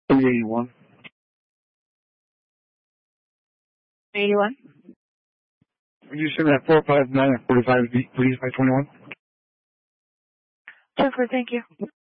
381. 81. Would you send that 459 and 45 please by 21? Jennifer, thank you.